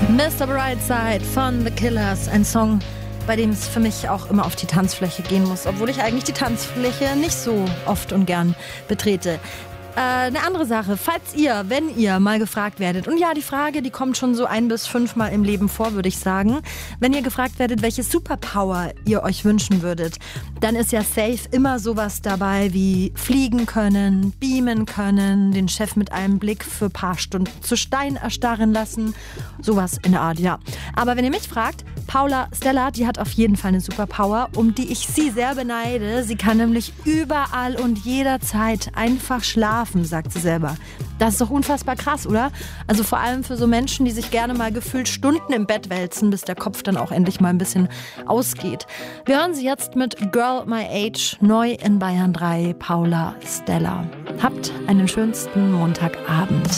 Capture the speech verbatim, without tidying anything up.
Mister Brightside von The Killers, ein Song, bei dem es für mich auch immer auf die Tanzfläche gehen muss, obwohl ich eigentlich die Tanzfläche nicht so oft und gern betrete. Äh, eine andere Sache, falls ihr, wenn ihr mal gefragt werdet, und ja, die Frage, die kommt schon so ein bis fünfmal im Leben vor, würde ich sagen, wenn ihr gefragt werdet, welche Superpower ihr euch wünschen würdet, dann ist ja safe immer sowas dabei wie fliegen können, beamen können, den Chef mit einem Blick für ein paar Stunden zu Stein erstarren lassen, sowas in der Art, ja. Aber wenn ihr mich fragt, Paula Stella, die hat auf jeden Fall eine Superpower, um die ich sie sehr beneide. Sie kann nämlich überall und jederzeit einfach schlafen, sagt sie selber. Das ist doch unfassbar krass, oder? Also vor allem für so Menschen, die sich gerne mal gefühlt Stunden im Bett wälzen, bis der Kopf dann auch endlich mal ein bisschen ausgeht. Wir hören sie jetzt mit Girl My Age, neu in Bayern drei, Paula Stella. Habt einen schönsten Montagabend.